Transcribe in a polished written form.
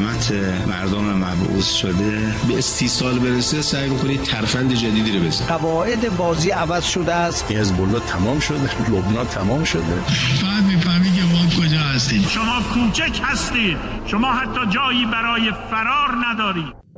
زحمت مردم مبعوث شده به 30 سال برسه سعی می‌کنید ترفند جدیدی رو بزنید. قواعد بازی عوض شده است. حزب الله تمام شده، لبنان تمام شده. بعد می‌فهمی که ما کجا هستیم. شما کوچک هستید. شما حتی جایی برای فرار ندارید.